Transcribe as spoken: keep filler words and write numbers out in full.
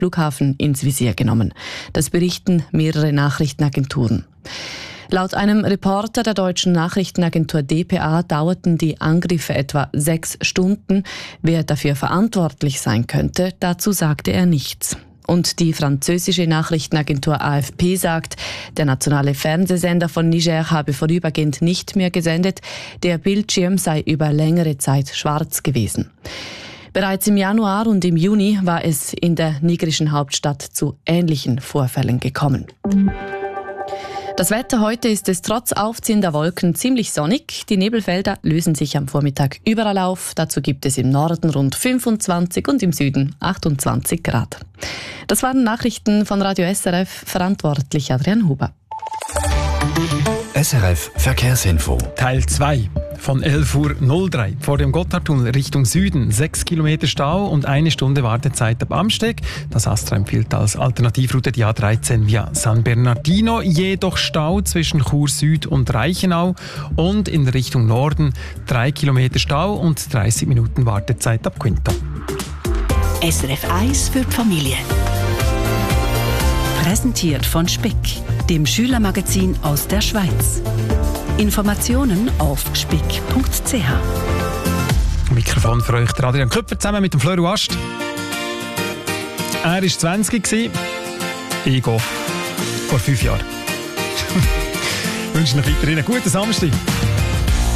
Flughafen ins Visier genommen. Das berichten mehrere Nachrichtenagenturen. Laut einem Reporter der deutschen Nachrichtenagentur D P A dauerten die Angriffe etwa sechs Stunden. Wer dafür verantwortlich sein könnte, dazu sagte er nichts. Und die französische Nachrichtenagentur A F P sagt, der nationale Fernsehsender von Niger habe vorübergehend nicht mehr gesendet, der Bildschirm sei über längere Zeit schwarz gewesen. Bereits im Januar und im Juni war es in der nigerischen Hauptstadt zu ähnlichen Vorfällen gekommen. Das Wetter heute ist es trotz aufziehender Wolken ziemlich sonnig. Die Nebelfelder lösen sich am Vormittag überall auf. Dazu gibt es im Norden rund fünfundzwanzig und im Süden achtundzwanzig Grad. Das waren Nachrichten von Radio S R F, verantwortlich Adrian Huber. S R F Verkehrsinfo. Teil zwei. Von elf Uhr drei vor dem Gotthardtunnel Richtung Süden sechs Kilometer Stau und eine Stunde Wartezeit ab Amsteg. Das Astra empfiehlt als Alternativroute die A dreizehn via San Bernardino. Jedoch Stau zwischen Chur Süd und Reichenau und in Richtung Norden drei Kilometer Stau und dreißig Minuten Wartezeit ab Quinto. S R F eins für die Familie. Präsentiert von Spick, dem Schülermagazin aus der Schweiz. Informationen auf spick punkt c h. Mikrofon für euch der Adrian Köpfer zusammen mit dem Fleur Ast. Er war zwanzig, ich gehe vor fünf Jahren. Ich wünsche euch weiterhin einen guten Samstag.